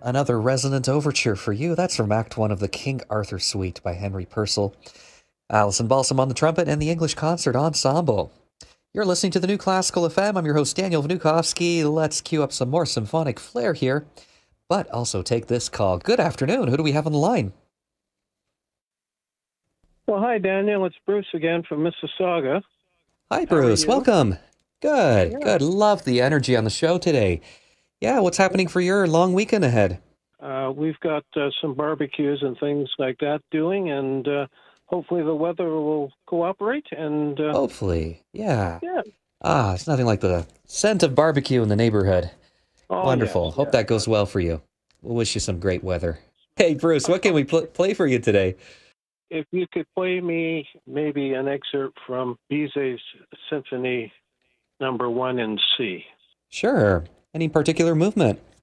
Another resonant overture for you. That's from Act 1 of the King Arthur Suite by Henry Purcell. Alison Balsam on the trumpet and the English Concert Ensemble. You're listening to the New Classical FM. I'm your host, Daniel Vnukovsky. Let's cue up some more symphonic flair here, but also take this call. Good afternoon. Who do we have on the line? Well, hi, Daniel. It's Bruce again from Mississauga. Hi, Bruce. Welcome. Good, Yeah. good. Love the energy on the show today. Yeah, what's happening for your long weekend ahead? We've got some barbecues and things like that doing, and hopefully the weather will cooperate. And Hopefully, yeah. yeah. It's nothing like the scent of barbecue in the neighborhood. Oh, Wonderful. yes, Hope that goes well for you. We'll wish you some great weather. Hey, Bruce, what can we play for you today? If you could play me maybe an excerpt from Bizet's Symphony Number 1 in C. Sure. Any particular movement?